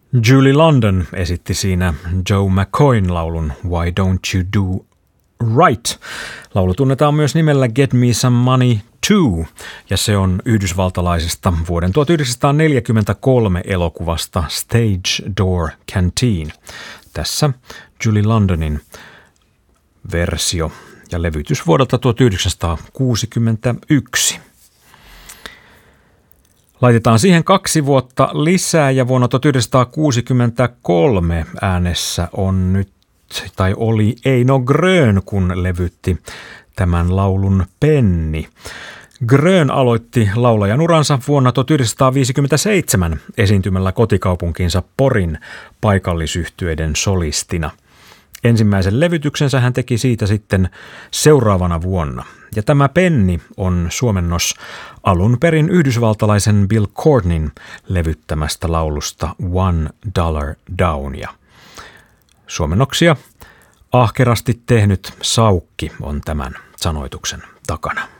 Julie London esitti siinä Joe McCoyn laulun Why Don't You Do Right. Laulu tunnetaan myös nimellä Get Me Some Money Too, ja se on yhdysvaltalaisesta vuoden 1943 elokuvasta Stage Door Canteen. Tässä Julie Londonin versio ja levytys vuodelta 1961. Laitetaan siihen 2 vuotta lisää ja vuonna 1963 äänessä on nyt, tai oli Eino Grön, kun levytti tämän laulun Penni. Grön aloitti laulajan uransa vuonna 1957 esiintymällä kotikaupunkiinsa Porin paikallisyhtyeiden solistina. Ensimmäisen levytyksensä hän teki siitä sitten seuraavana vuonna. Ja tämä Penni on suomennos alun perin yhdysvaltalaisen Bill Courtneyn levyttämästä laulusta $1 Down. Ja suomennoksia ahkerasti tehnyt Saukki on tämän sanoituksen takana.